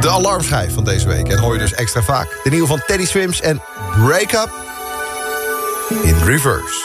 De alarmschijf van deze week. En hoor je dus extra vaak. De nieuwe van Teddy Swims en Break Up in reverse.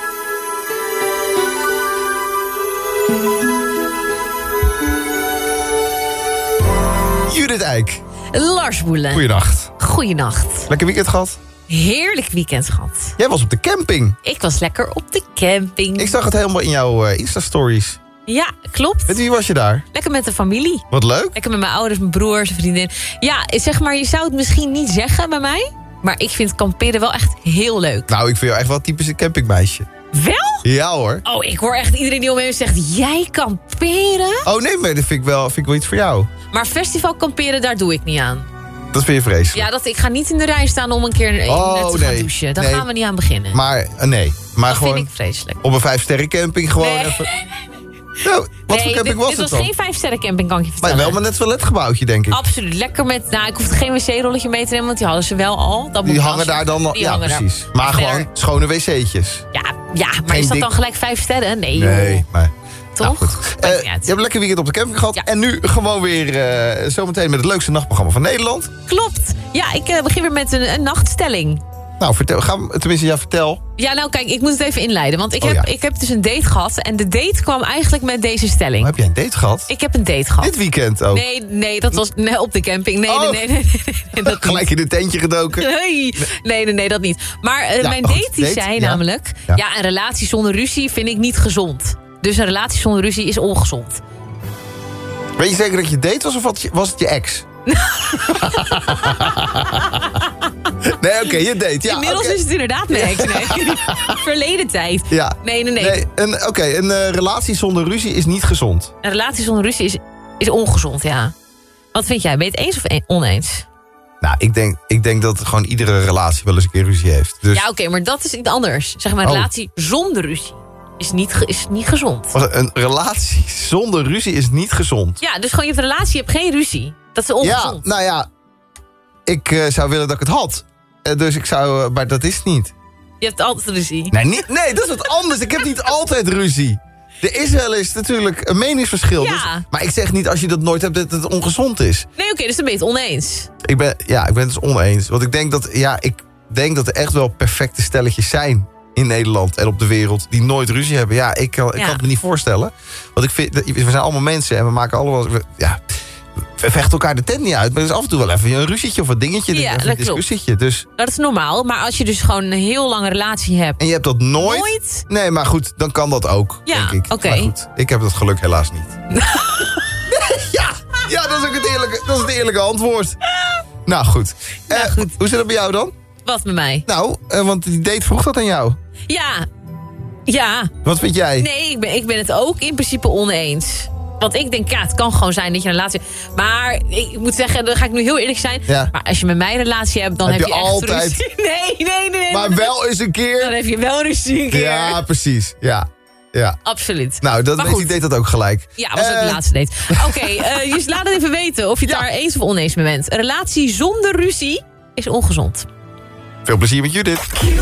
Judith Eyck. Lars Boelen. Goeienacht. Goeienacht. Lekker weekend gehad? Heerlijk weekend gehad. Jij was op de camping. Ik was lekker op de camping. Ik zag het helemaal in jouw Insta-stories. Ja, klopt. Met wie was je daar? Lekker met de familie. Wat leuk. Lekker met mijn ouders, mijn broers, mijn vriendin. Ja, zeg maar, je zou het misschien niet zeggen bij mij. Maar ik vind kamperen wel echt heel leuk. Nou, ik vind jou echt wel typisch een campingmeisje. Wel? Ja hoor. Oh, ik hoor echt iedereen die om me heen zegt... Jij kamperen? Oh nee, maar dat vind ik wel iets voor jou. Maar festival kamperen, daar doe ik niet aan. Dat vind je vreselijk. Ja, ik ga niet in de rij staan om een keer net te gaan douchen. Daar gaan we niet aan beginnen. Maar nee. Maar dat gewoon vind ik vreselijk. op een 5-sterren camping gewoon Nee. even... Nou, wat voor camping was het dan? Dit was geen 5-sterren camping, kan ik je vertellen. Maar wel maar net zo'n toiletgebouwtje, denk ik. Absoluut. Lekker met... Nou, ik hoefde geen wc-rolletje mee te nemen, want die hadden ze wel al. Dat Die hangen daar dan... Ja, precies. Maar gewoon schone wc'tjes. Ja, maar is dat dan gelijk 5 sterren? Nee, Nee, maar... toch? Nou, goed. Je hebt een lekker weekend op de camping gehad. Ja. En nu gewoon weer zometeen met het leukste nachtprogramma van Nederland. Klopt. Ja, ik begin weer met een nachtstelling. Nou, vertel. Vertel. Ja, nou kijk, ik moet het even inleiden. Want ja. ik heb dus een date gehad. En de date kwam eigenlijk met deze stelling. Heb jij een date gehad? Ik heb een date gehad. Dit weekend ook? Nee, dat was op de camping. Nee, dat Gelijk in een tentje gedoken? Nee, dat niet. Maar mijn goed, date die zei namelijk... Ja. Ja, een relatie zonder ruzie vind ik niet gezond. Dus een relatie zonder ruzie is ongezond. Weet je zeker dat je date was of was het je ex? Nee, oké, je date. Ja, Inmiddels is het inderdaad mijn ex. Nee. Verleden tijd. Ja. Nee. Een relatie zonder ruzie is niet gezond. Een relatie zonder ruzie is ongezond, ja. Wat vind jij? Ben je het eens of oneens? Nou, ik denk dat gewoon iedere relatie wel eens een keer ruzie heeft. Dus... Ja, oké, maar dat is iets anders. Zeg maar, een relatie zonder ruzie is niet gezond. Een relatie zonder ruzie is niet gezond. Ja, dus gewoon je hebt een relatie, je hebt geen ruzie. Dat is ongezond. Ja, nou ja, ik zou willen dat ik het had. Dus ik zou, maar dat is het niet. Je hebt altijd ruzie. Nee, dat is wat anders. Ik heb niet altijd ruzie. Er is wel eens natuurlijk een meningsverschil. Ja. Dus, maar ik zeg niet als je dat nooit hebt dat het ongezond is. Nee, oké, dus dan ben je het oneens. Ik ben het dus oneens. Want ik denk dat er echt wel perfecte stelletjes zijn in Nederland en op de wereld die nooit ruzie hebben. Ja, ik kan het me niet voorstellen. Want ik vind, we zijn allemaal mensen en we maken allemaal... Ja, we vechten elkaar de tent niet uit, maar er is af en toe wel even een ruzietje of een dingetje, een discussietje. Dus... Dat is normaal, maar als je dus gewoon een heel lange relatie hebt... En je hebt dat nooit? Nee, maar goed, dan kan dat ook, denk ik. Oké. Maar goed, ik heb dat geluk helaas niet. Ja, dat is ook het eerlijke antwoord. Nou goed. Hoe zit het bij jou dan? Wat met mij? Nou, want die date vroeg dat aan jou. Ja. Wat vind jij? Nee, ik ben het ook in principe oneens. Want ik denk, het kan gewoon zijn dat je een relatie... Maar ik moet zeggen, dan ga ik nu heel eerlijk zijn. Ja. Maar als je met mij een relatie hebt, dan heb je echt altijd... ruzie. Nee. Maar wel eens een keer. Dan heb je wel ruzie een keer. Ja, precies. Ja. Absoluut. Nou, die deed dat ook gelijk. Ja, was ook de laatste date. Oké, dus laat het even weten of je het daar eens of oneens mee bent. Een relatie zonder ruzie is ongezond. Veel plezier met Judith.